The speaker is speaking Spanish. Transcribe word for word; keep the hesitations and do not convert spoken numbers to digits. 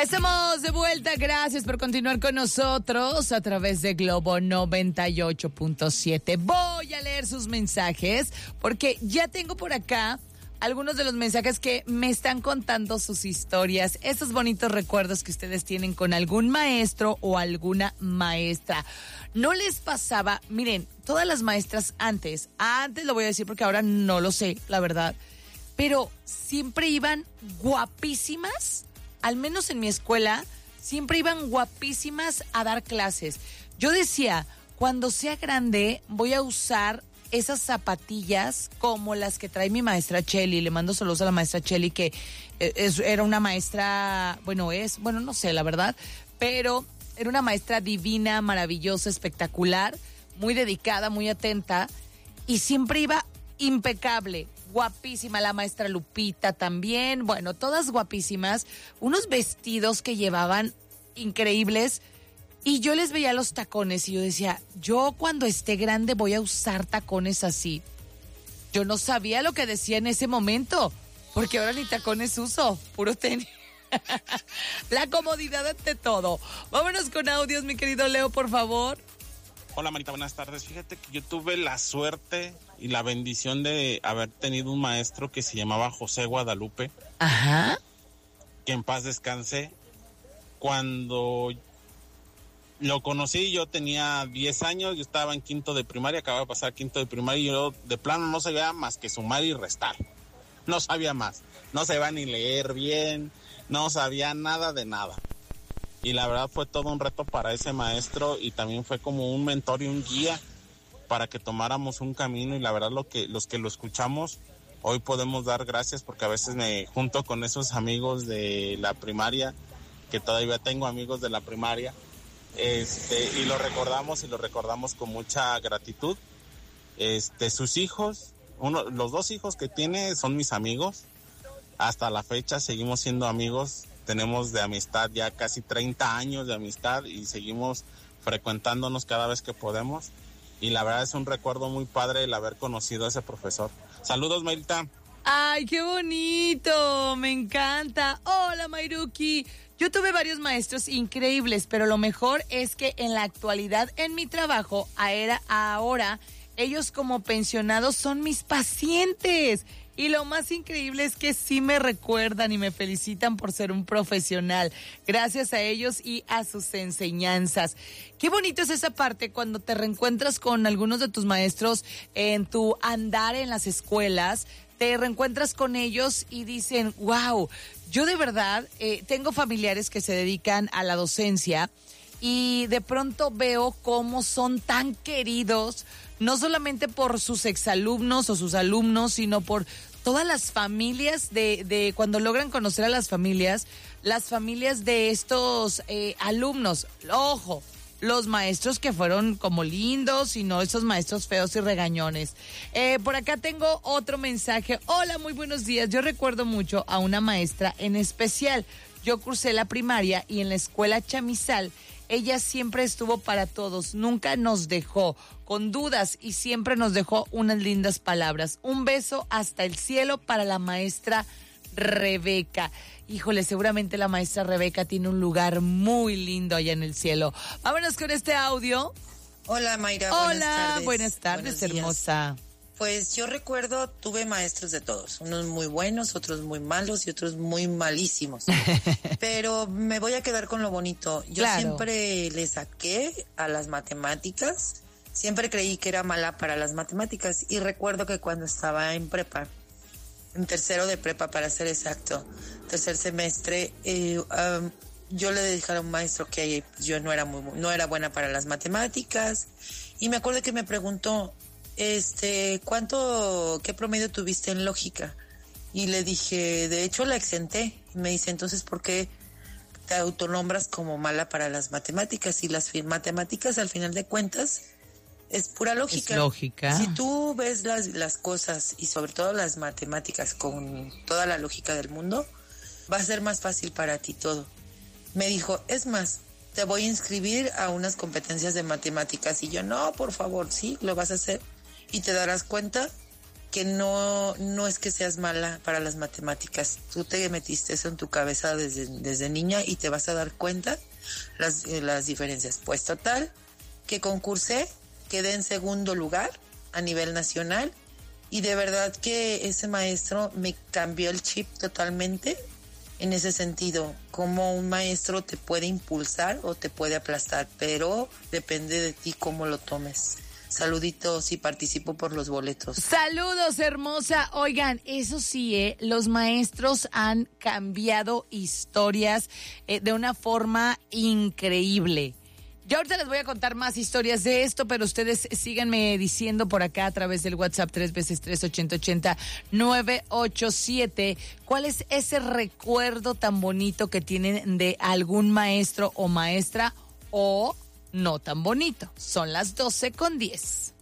Estamos de vuelta, gracias por continuar con nosotros a través de Globo noventa y ocho punto siete. Voy a leer sus mensajes porque ya tengo por acá algunos de los mensajes que me están contando sus historias, esos bonitos recuerdos que ustedes tienen con algún maestro o alguna maestra. ¿No les pasaba? Miren, todas las maestras antes, antes lo voy a decir porque ahora no lo sé, la verdad, pero siempre iban guapísimas, al menos en mi escuela, siempre iban guapísimas a dar clases. Yo decía, cuando sea grande voy a usar esas zapatillas como las que trae mi maestra Cheli. Le mando saludos a la maestra Cheli, que es, era una maestra, bueno, es, bueno, no sé, la verdad, pero era una maestra divina, maravillosa, espectacular, muy dedicada, muy atenta, y siempre iba impecable, guapísima. La maestra Lupita también, bueno, todas guapísimas, unos vestidos que llevaban increíbles. Y yo les veía los tacones y yo decía, yo cuando esté grande voy a usar tacones así. Yo no sabía lo que decía en ese momento, porque ahora ni tacones uso, puro tenis. La comodidad ante todo. Vámonos con audios, mi querido Leo, por favor. Hola, Marita, buenas tardes. Fíjate que yo tuve la suerte y la bendición de haber tenido un maestro que se llamaba José Guadalupe. Ajá. Que en paz descanse. Cuando lo conocí, yo tenía diez años, yo estaba en quinto de primaria, acababa de pasar quinto de primaria y yo de plano no sabía más que sumar y restar. No sabía más, no sabía ni leer bien, no sabía nada de nada. Y la verdad fue todo un reto para ese maestro y también fue como un mentor y un guía para que tomáramos un camino, y la verdad lo que los que lo escuchamos hoy podemos dar gracias, porque a veces me junto con esos amigos de la primaria, que todavía tengo amigos de la primaria, Este, y lo recordamos y lo recordamos con mucha gratitud. Este, sus hijos, uno, los dos hijos que tiene son mis amigos. Hasta la fecha seguimos siendo amigos. Tenemos de amistad ya casi treinta años de amistad y seguimos frecuentándonos cada vez que podemos. Y la verdad es un recuerdo muy padre el haber conocido a ese profesor. Saludos, Mayrita. ¡Ay, qué bonito! Me encanta. Hola, Mayruki. Yo tuve varios maestros increíbles, pero lo mejor es que en la actualidad, en mi trabajo, era ahora, ellos como pensionados son mis pacientes. Y lo más increíble es que sí me recuerdan y me felicitan por ser un profesional. Gracias a ellos y a sus enseñanzas. Qué bonito es esa parte cuando te reencuentras con algunos de tus maestros en tu andar en las escuelas. Te reencuentras con ellos y dicen, wow, yo de verdad eh, tengo familiares que se dedican a la docencia y de pronto veo cómo son tan queridos, no solamente por sus exalumnos o sus alumnos, sino por todas las familias de, de cuando logran conocer a las familias, las familias de estos eh, alumnos. Ojo, los maestros que fueron como lindos y no esos maestros feos y regañones. Eh, por acá tengo otro mensaje. Hola, muy buenos días. Yo recuerdo mucho a una maestra en especial. Yo cursé la primaria y en la escuela Chamizal ella siempre estuvo para todos, nunca nos dejó con dudas y siempre nos dejó unas lindas palabras. Un beso hasta el cielo para la maestra Rebeca. Híjole, seguramente la maestra Rebeca tiene un lugar muy lindo allá en el cielo. Vámonos con este audio. Hola, Mayra. Hola, buenas tardes. buenas tardes, hermosa. Pues yo recuerdo, tuve maestros de todos, unos muy buenos, otros muy malos y otros muy malísimos. Pero me voy a quedar con lo bonito. Yo claro. siempre le saqué a las matemáticas, siempre creí que era mala para las matemáticas y recuerdo que cuando estaba en prepa, en tercero de prepa para ser exacto, tercer semestre, eh, um, yo le dije a un maestro que yo no era muy, no era buena para las matemáticas y me acuerdo que me preguntó, este, ¿cuánto, qué promedio tuviste en lógica? Y le dije, de hecho la exenté. Y me dice, entonces, ¿por qué te autonombras como mala para las matemáticas? Y las matemáticas, al final de cuentas, es pura lógica. Es lógica. Si tú ves las, las cosas, y sobre todo las matemáticas, con toda la lógica del mundo, va a ser más fácil para ti todo. Me dijo, es más, te voy a inscribir a unas competencias de matemáticas. Y yo, no, por favor, sí, lo vas a hacer. Y te darás cuenta que no, no es que seas mala para las matemáticas. Tú te metiste eso en tu cabeza desde, desde niña y te vas a dar cuenta las, eh, las diferencias. Pues total, que concursé, quedé en segundo lugar a nivel nacional y de verdad que ese maestro me cambió el chip totalmente en ese sentido. Como un maestro te puede impulsar o te puede aplastar, pero depende de ti cómo lo tomes. Saluditos y participo por los boletos. Saludos, hermosa. Oigan, eso sí, eh, los maestros han cambiado historias eh, de una forma increíble. Yo ahorita les voy a contar más historias de esto, pero ustedes síganme diciendo por acá a través del WhatsApp tres veces tres ochenta ochenta nueve ocho siete cuál es ese recuerdo tan bonito que tienen de algún maestro o maestra o no tan bonito. Son las doce con diez.